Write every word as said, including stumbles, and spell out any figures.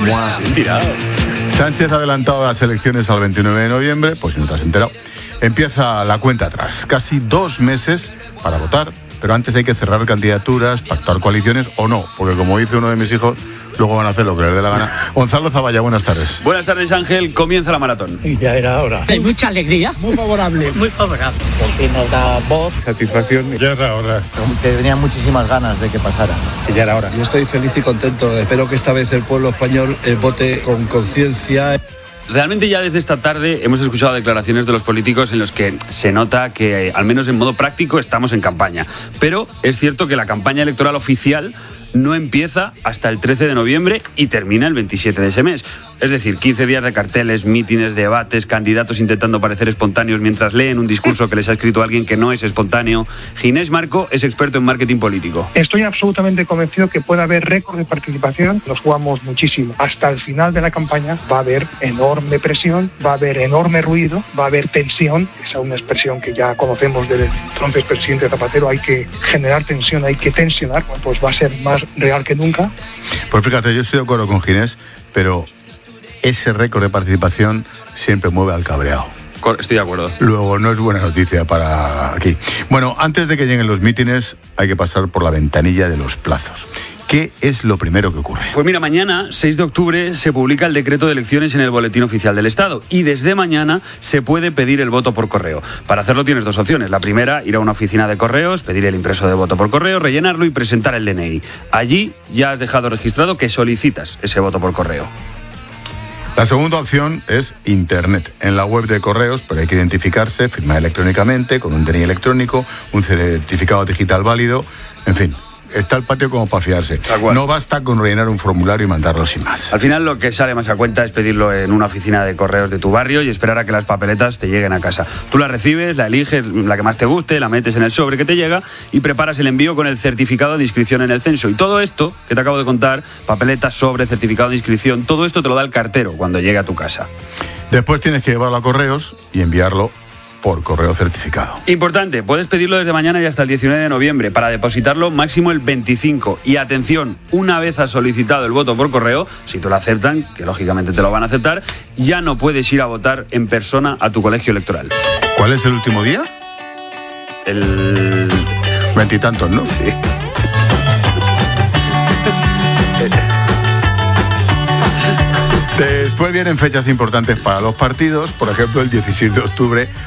Tirado. Sánchez ha adelantado las elecciones al veintinueve de noviembre, pues si no te has enterado. Empieza la cuenta atrás. Casi dos meses para votar, pero antes hay que cerrar candidaturas, pactar coaliciones o no, porque como dice uno de mis hijos, luego van a hacer lo que les dé la gana. Gonzalo Zavalla, buenas tardes. Buenas tardes, Ángel. Comienza la maratón. Y ya era hora. Hay mucha alegría. Muy favorable. Muy favorable. Por fin nos da voz. Satisfacción. Ya era hora. Que tenía muchísimas ganas de que pasara. Que ya era hora. Yo estoy feliz y contento. Espero que esta vez el pueblo español eh, vote con conciencia. Realmente ya desde esta tarde hemos escuchado declaraciones de los políticos en los que se nota que, al menos en modo práctico, estamos en campaña. Pero es cierto que la campaña electoral oficial no empieza hasta el trece de noviembre y termina el veintisiete de ese mes. Es decir, quince días de carteles, mítines, debates, candidatos intentando parecer espontáneos mientras leen un discurso que les ha escrito alguien que no es espontáneo. Ginés Marco es experto en marketing político. Estoy absolutamente convencido que puede haber récord de participación. Nos jugamos muchísimo. Hasta el final de la campaña va a haber enorme presión, va a haber enorme ruido, va a haber tensión. Esa es una expresión que ya conocemos del entonces presidente Zapatero. Hay que generar tensión, hay que tensionar. Pues va a ser más real que nunca. Pues fíjate, yo estoy de acuerdo con Ginés, pero ese récord de participación siempre mueve al cabreado. Estoy de acuerdo. Luego no es buena noticia para aquí. Bueno, antes de que lleguen los mítines hay que pasar por la ventanilla de los plazos. ¿Qué es lo primero que ocurre? Pues mira, mañana, seis de octubre, se publica el decreto de elecciones en el Boletín Oficial del Estado y desde mañana se puede pedir el voto por correo. Para hacerlo tienes dos opciones. La primera, ir a una oficina de correos, pedir el impreso de voto por correo, rellenarlo y presentar el D N I. Allí ya has dejado registrado que solicitas ese voto por correo. La segunda opción es Internet. En la web de correos, pero hay que identificarse, firmar electrónicamente, con un D N I electrónico, un certificado digital válido, en fin. Está el patio como para fiarse. No basta con rellenar un formulario y mandarlo sin más. Al final lo que sale más a cuenta es pedirlo en una oficina de correos de tu barrio y esperar a que las papeletas te lleguen a casa. Tú la recibes, la eliges, la que más te guste, la metes en el sobre que te llega y preparas el envío con el certificado de inscripción en el censo. Y todo esto que te acabo de contar, papeletas, sobre, certificado de inscripción, todo esto te lo da el cartero cuando llegue a tu casa. Después tienes que llevarlo a correos y enviarlo por correo certificado. Importante, puedes pedirlo desde mañana y hasta el diecinueve de noviembre. Para depositarlo máximo el veinticinco. Y atención, una vez has solicitado el voto por correo, si te lo aceptan, que lógicamente te lo van a aceptar, ya no puedes ir a votar en persona a tu colegio electoral. ¿Cuál es el último día? El... Veintitantos, ¿no? Sí. Después vienen fechas importantes para los partidos, por ejemplo el dieciséis de octubre